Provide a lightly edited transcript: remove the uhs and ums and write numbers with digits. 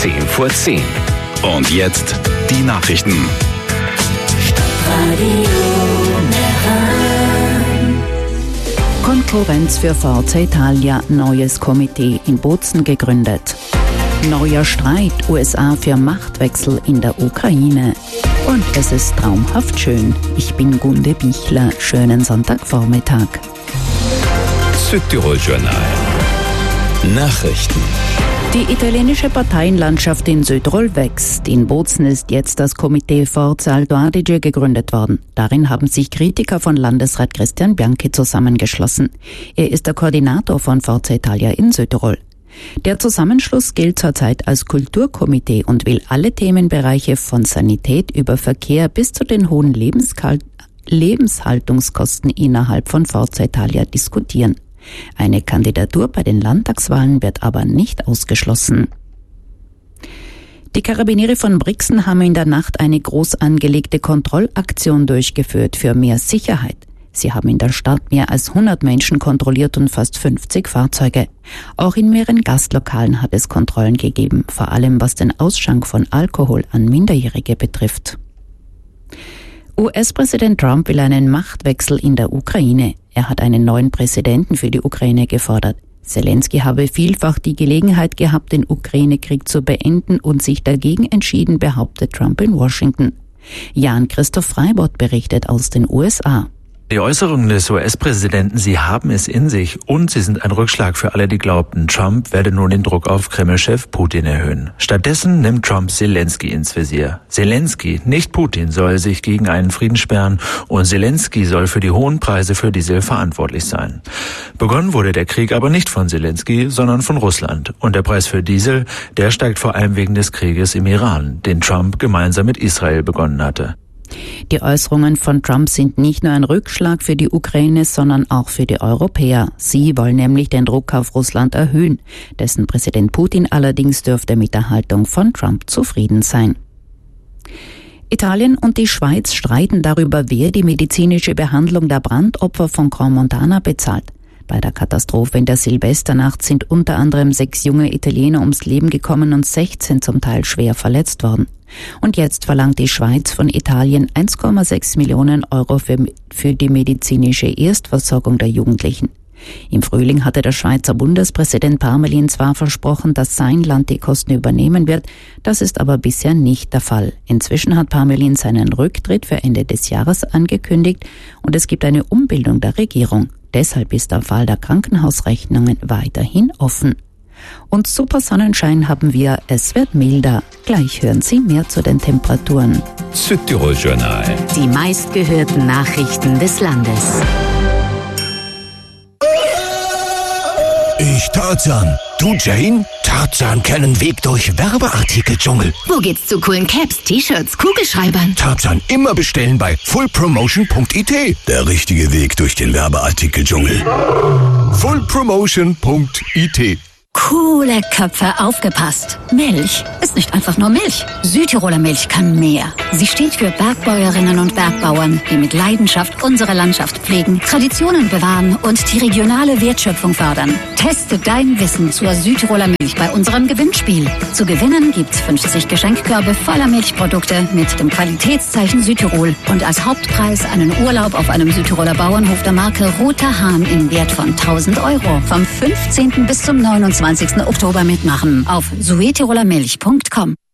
10:10. Und jetzt die Nachrichten. Konkurrenz für Forza Italia, neues Komitee in Bozen gegründet. Neuer Streit, USA für Machtwechsel in der Ukraine. Und es ist traumhaft schön. Ich bin Gunde Bichler. Schönen Sonntagvormittag. Südtirol-Journal. Nachrichten. Die italienische Parteienlandschaft in Südtirol wächst. In Bozen ist jetzt das Komitee Forza Alto Adige gegründet worden. Darin haben sich Kritiker von Landesrat Christian Bianchi zusammengeschlossen. Er ist der Koordinator von Forza Italia in Südtirol. Der Zusammenschluss gilt zurzeit als Kulturkomitee und will alle Themenbereiche von Sanität über Verkehr bis zu den hohen Lebenshaltungskosten innerhalb von Forza Italia diskutieren. Eine Kandidatur bei den Landtagswahlen wird aber nicht ausgeschlossen. Die Karabiniere von Brixen haben in der Nacht eine groß angelegte Kontrollaktion durchgeführt für mehr Sicherheit. Sie haben in der Stadt mehr als 100 Menschen kontrolliert und fast 50 Fahrzeuge. Auch in mehreren Gastlokalen hat es Kontrollen gegeben, vor allem was den Ausschank von Alkohol an Minderjährige betrifft. US-Präsident Trump will einen Machtwechsel in der Ukraine. Er hat einen neuen Präsidenten für die Ukraine gefordert. Zelensky habe vielfach die Gelegenheit gehabt, den Ukraine-Krieg zu beenden und sich dagegen entschieden, behauptet Trump in Washington. Jan-Christoph Freibott berichtet aus den USA. Die Äußerungen des US-Präsidenten, sie haben es in sich und sie sind ein Rückschlag für alle, die glaubten, Trump werde nun den Druck auf Kreml-Chef Putin erhöhen. Stattdessen nimmt Trump Zelensky ins Visier. Zelensky, nicht Putin, soll sich gegen einen Frieden sperren und Zelensky soll für die hohen Preise für Diesel verantwortlich sein. Begonnen wurde der Krieg aber nicht von Zelensky, sondern von Russland. Und der Preis für Diesel, der steigt vor allem wegen des Krieges im Iran, den Trump gemeinsam mit Israel begonnen hatte. Die Äußerungen von Trump sind nicht nur ein Rückschlag für die Ukraine, sondern auch für die Europäer. Sie wollen nämlich den Druck auf Russland erhöhen. Dessen Präsident Putin allerdings dürfte mit der Haltung von Trump zufrieden sein. Italien und die Schweiz streiten darüber, wer die medizinische Behandlung der Brandopfer von Grand Montana bezahlt. Bei der Katastrophe in der Silvesternacht sind unter anderem 6 junge Italiener ums Leben gekommen und 16 zum Teil schwer verletzt worden. Und jetzt verlangt die Schweiz von Italien 1,6 Millionen Euro für die medizinische Erstversorgung der Jugendlichen. Im Frühling hatte der Schweizer Bundespräsident Parmelin zwar versprochen, dass sein Land die Kosten übernehmen wird, das ist aber bisher nicht der Fall. Inzwischen hat Parmelin seinen Rücktritt für Ende des Jahres angekündigt und es gibt eine Umbildung der Regierung. Deshalb ist der Fall der Krankenhausrechnungen weiterhin offen. Und super Sonnenschein haben wir, es wird milder. Gleich hören Sie mehr zu den Temperaturen. Südtirol-Journal. Die meistgehörten Nachrichten des Landes. Ich Tarzan. Du Jane? Tarzan kennen Weg durch Werbeartikel-Dschungel. Wo geht's zu coolen Caps, T-Shirts, Kugelschreibern? Tarzan immer bestellen bei fullpromotion.it. Der richtige Weg durch den Werbeartikel-Dschungel. fullpromotion.it. Coole Köpfe, aufgepasst. Milch ist nicht einfach nur Milch. Südtiroler Milch kann mehr. Sie steht für Bergbäuerinnen und Bergbauern, die mit Leidenschaft unsere Landschaft pflegen, Traditionen bewahren und die regionale Wertschöpfung fördern. Teste dein Wissen zur Südtiroler Milch bei unserem Gewinnspiel. Zu gewinnen gibt's 50 Geschenkkörbe voller Milchprodukte mit dem Qualitätszeichen Südtirol und als Hauptpreis einen Urlaub auf einem Südtiroler Bauernhof der Marke Roter Hahn im Wert von 1.000 Euro. Vom 15. bis zum 29. Oktober mitmachen auf suetirolermilch.com.